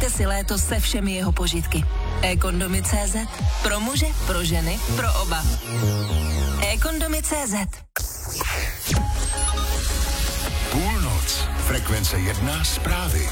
Užijte si léto se všemi jeho požitky. eKondomy.cz. Pro muže, pro ženy, pro oba. eKondomy.cz. Půlnoc. Frekvence 1 zprávy.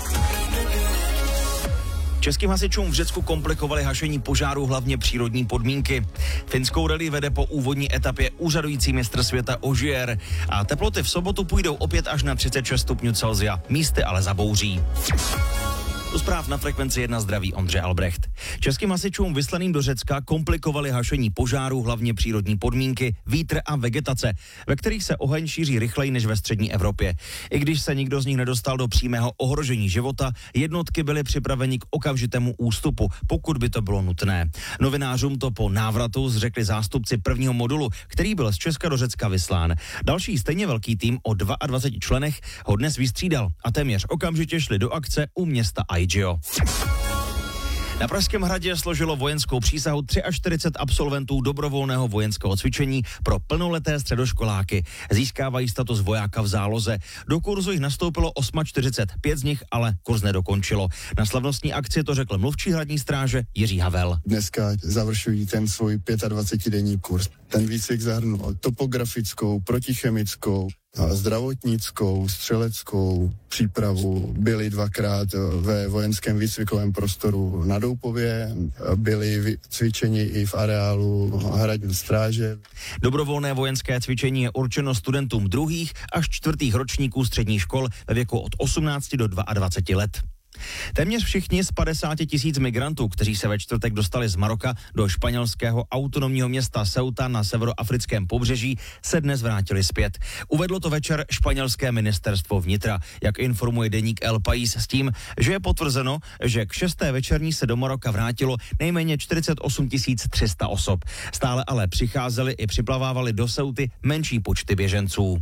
Českým hasičům v Řecku komplikovaly hašení požáru hlavně přírodní podmínky. Finskou rally vede po úvodní etapě úřadující mistr světa Ogier a teploty v sobotu půjdou opět až na 36 stupňů Celsia, místy ale zabouří. U zpráv na Frekvenci 1 zdraví Ondřej Albrecht. Českým hasičům vyslaným do Řecka komplikovaly hašení požáru hlavně přírodní podmínky, vítr a vegetace, ve kterých se oheň šíří rychleji než ve střední Evropě. I když se nikdo z nich nedostal do přímého ohrožení života, jednotky byly připraveni k okamžitému ústupu, pokud by to bylo nutné. Novinářům to po návratu zřekli zástupci prvního modulu, který byl z Česka do Řecka vyslán. Další stejně velký tým o 22 členech ho dnes vystřídal a téměř okamžitě šli do akce u města Aigio. Na Pražském hradě složilo vojenskou přísahu 43 absolventů dobrovolného vojenského cvičení pro plnoleté středoškoláky. Získávají status vojáka v záloze. Do kurzu jich nastoupilo 48, 5 z nich ale kurz nedokončilo. Na slavnostní akci to řekl mluvčí hradní stráže Jiří Havel. Dneska završují ten svůj 25denní kurz. Ten výcvik zahrnul topografickou, protichemickou, zdravotnickou, střeleckou přípravu. Byli dvakrát ve vojenském výcvikovém prostoru na Doupově, byli cvičeni i v areálu hradní stráže. Dobrovolné vojenské cvičení je určeno studentům 2. až 4. ročníků středních škol ve věku od 18 do 22 let. Téměř všichni z 50 000 migrantů, kteří se ve čtvrtek dostali z Maroka do španělského autonomního města Ceuta na severoafrickém pobřeží, se dnes vrátili zpět. Uvedlo to večer španělské ministerstvo vnitra, jak informuje deník El País s tím, že je potvrzeno, že k 6. večerní se do Maroka vrátilo nejméně 48 300 osob. Stále ale přicházeli i připlavávali do Ceuty menší počty běženců.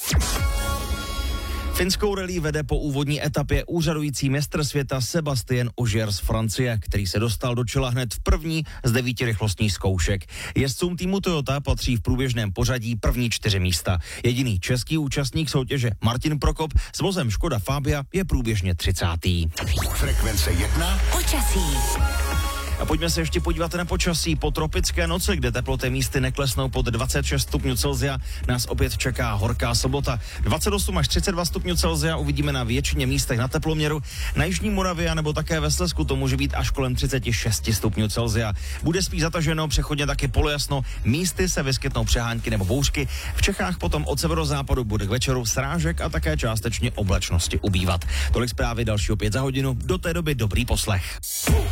Finskou rally vede po úvodní etapě úřadující mistr světa Sebastien Ogier z Francie, který se dostal do čela hned v první z 9 rychlostních zkoušek. Jezdcům týmu Toyota patří v průběžném pořadí první 4 místa. Jediný český účastník soutěže Martin Prokop s vozem Škoda Fabia je průběžně 30. Frekvence 1 Počasí. A pojďme se ještě podívat na počasí. Po tropické noci, kde teploty místy neklesnou pod 26 stupňů Celsia, nás opět čeká horká sobota. 28 až 32 stupňů Celsia uvidíme na většině místech na teploměru. Na jižní Moravě nebo také ve Slezsku to může být až kolem 36 stupňů Celsia. Bude spíš zataženo, přechodně taky polojasno, místy se vyskytnou přehánky nebo bouřky. V Čechách potom od severozápadu bude k večeru srážek a také částečně oblačnosti ubývat. Tolik zprávy, dalšího 5 za hodinu. Do té doby dobrý poslech.